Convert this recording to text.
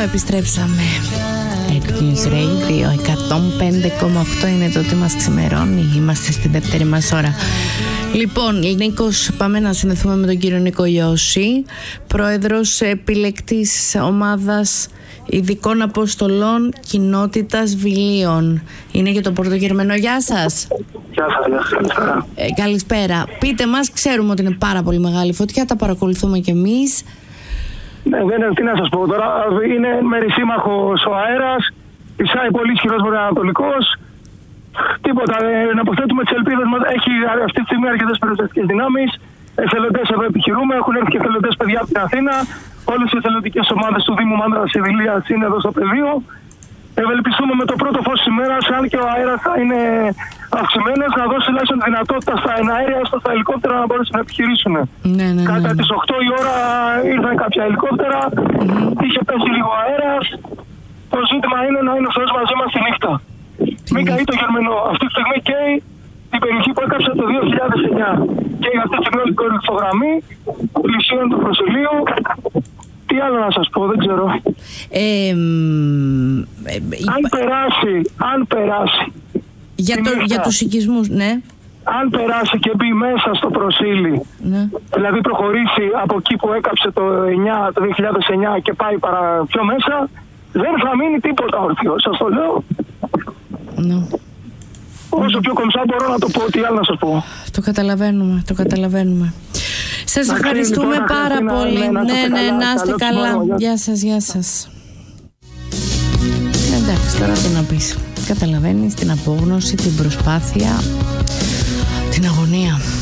επιστρέψαμε. News Radio 105,8 είναι το ότι μας ξημερώνει. Είμαστε στη δεύτερη μας ώρα. Λοιπόν, Νίκος, πάμε να συνδεθούμε με τον κύριο Νίκο Ιώση, πρόεδρος επιλεκτής ομάδας ειδικών αποστολών κοινότητας Βιλίων. Είναι για το Πρωτογερμανό. Γεια σας. Γεια σας, καλησπέρα. Καλησπέρα. Πείτε μας, ξέρουμε ότι είναι πάρα πολύ μεγάλη φωτιά, τα παρακολουθούμε κι εμείς. Ναι, τι να σας πω τώρα, είναι μερισύμμαχος ο αέρας, ισάει πολύ ισχυρός βορειοανατολικός. Τίποτα, να αποθέτουμε τις ελπίδες μας. Έχει αυτή τη στιγμή αρκετές περιοριστικές δυνάμεις. Εθελοντές εδώ επιχειρούμε, έχουν έρθει και εθελοντές παιδιά από την Αθήνα. Όλες οι εθελοντικές ομάδες του Δήμου Μάνδρας Σεβιλίας είναι εδώ στο πεδίο. Ευελπιστούμε με το πρώτο φως της ημέρας, αν και ο αέρας θα είναι αυξημένος, να δώσει τουλάχιστον δυνατότητα στα εναέρια, έστω στα ελικόπτερα να μπορέσουν να επιχειρήσουν. Ναι. Κατά τις 8 η ώρα ήρθαν κάποια ελικόπτερα, είχε πέσει λίγο αέρας. Το ζήτημα είναι να είναι ο Θεός μαζί μας τη νύχτα. Μην καεί το Γερμανό. Αυτή τη στιγμή καίει την περιοχή που έκαψε το 2009. Και αυτή τη στιγμή όλη την κορυφογραμμή, πλησίων του προσιλίου. Τι άλλο να σας πω, δεν ξέρω. Αν περάσει. Για τους οικισμούς, ναι. Αν περάσει και μπει μέσα στο προσήλι, ναι. Δηλαδή προχωρήσει από εκεί που έκαψε το 2009 και πάει πιο μέσα, δεν θα μείνει τίποτα όρθιο. Σας το λέω. Ναι. Όσο πιο κομψά μπορώ να το πω, τι άλλο να σας πω. Το καταλαβαίνουμε. Σας ευχαριστούμε λοιπόν, πάρα πολύ. Ναι, να είστε καλά. Γεια σας. Εντάξει, τώρα τι να πεις. Καταλαβαίνεις την απόγνωση, την προσπάθεια, την αγωνία.